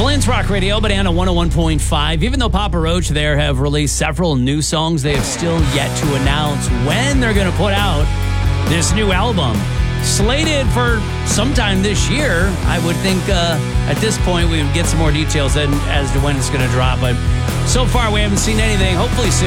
Flint's Rock Radio, Banana 101.5. Even though Papa Roach there have released several new songs, they have still yet to announce when they're going to put out this new album. Slated for sometime this year. I would think at this point we would get some more details as to when it's going to drop. But so far we haven't seen anything. Hopefully soon.